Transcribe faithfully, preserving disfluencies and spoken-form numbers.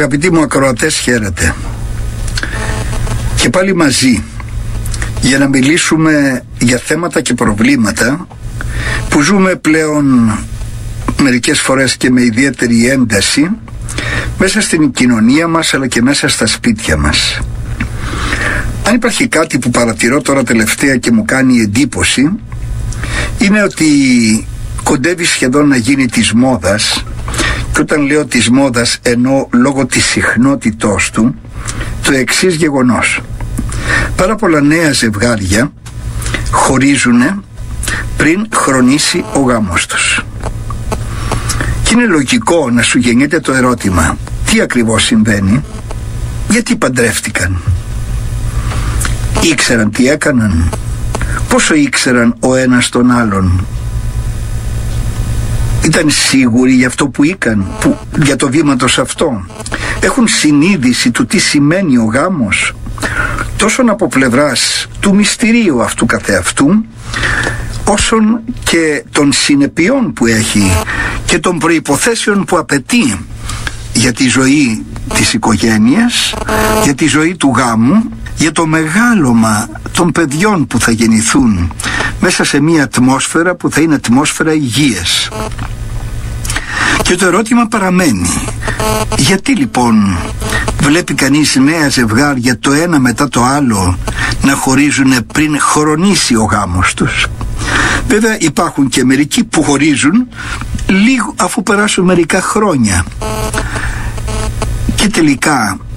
Αγαπητοί μου ακροατές, χαίρετε. Και πάλι μαζί για να μιλήσουμε για θέματα και προβλήματα που ζούμε πλέον μερικές φορές και με ιδιαίτερη ένταση μέσα στην κοινωνία μας, αλλά και μέσα στα σπίτια μας. Αν υπάρχει κάτι που παρατηρώ τώρα τελευταία και μου κάνει εντύπωση, είναι ότι κοντεύει σχεδόν να γίνει της μόδας, και όταν λέω της μόδας εννοώ λόγω της συχνότητός του, το εξής γεγονός: πάρα πολλά νέα ζευγάρια χωρίζουν πριν χρονίσει ο γάμος τους. Και είναι λογικό να σου γεννιέται το ερώτημα, τι ακριβώς συμβαίνει, γιατί παντρεύτηκαν, ήξεραν τι έκαναν, πόσο ήξεραν ο ένας τον άλλον, ήταν σίγουροι για αυτό που είχαν, που, για το βήμα τους αυτό, έχουν συνείδηση του τι σημαίνει ο γάμος, τόσο από πλευράς του μυστηρίου αυτού καθεαυτού, όσον και των συνεπειών που έχει και των προϋποθέσεων που απαιτεί για τη ζωή της οικογένειας, για τη ζωή του γάμου, για το μεγάλωμα των παιδιών που θα γεννηθούν μέσα σε μια ατμόσφαιρα που θα είναι ατμόσφαιρα υγείας. Και το ερώτημα παραμένει, γιατί λοιπόν βλέπει κανείς νέα ζευγάρια το ένα μετά το άλλο να χωρίζουν πριν χρονίσει ο γάμος τους? Βέβαια υπάρχουν και μερικοί που χωρίζουν λίγο αφού περάσουν μερικά χρόνια. Και τελικά